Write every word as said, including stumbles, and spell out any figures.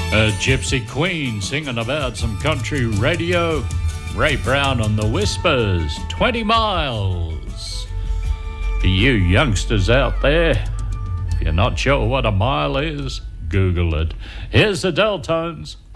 A Gypsy Queen singing about some country radio. Ray Brown on the Whispers, twenty miles. For you youngsters out there, if you're not sure what a mile is, Google it. Here's the Deltones.